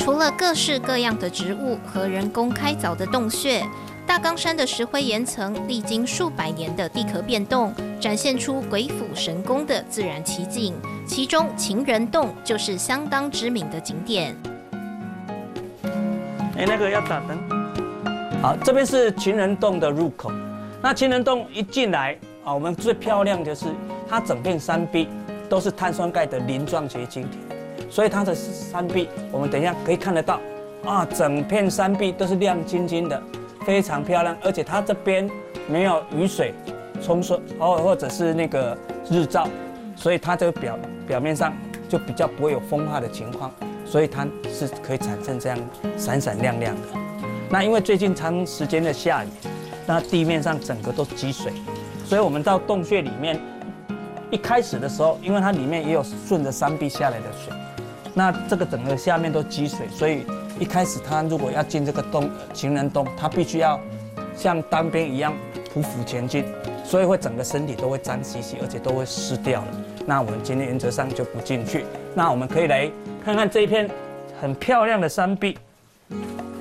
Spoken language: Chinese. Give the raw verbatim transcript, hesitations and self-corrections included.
除了各式各样的植物和人工开凿的洞穴，大冈山的石灰岩层历经数百年的地壳变动，展现出鬼斧神工的自然奇景。其中情人洞就是相当知名的景点。 哎，那个要打灯。好，这边是情人洞的入口。那情人洞一进来啊，我们最漂亮的是它整片山壁都是碳酸钙的鳞状结晶体，所以它的山壁我们等一下可以看得到啊，整片山壁都是亮晶晶的。非常漂亮，而且它这边没有雨水冲刷，哦，或者是那个日照，所以它这个表表面上就比较不会有风化的情况，所以它是可以产生这样闪闪亮亮的。那因为最近长时间的下雨，那地面上整个都积水，所以我们到洞穴里面，一开始的时候，因为它里面也有顺着山壁下来的水，那这个整个下面都积水，所以一开始他如果要进这个洞情人洞，他必须要像单边一样匍匐前进，所以会整个身体都会脏兮兮，而且都会湿掉了。那我们今天原则上就不进去。那我们可以来看看这一片很漂亮的山壁。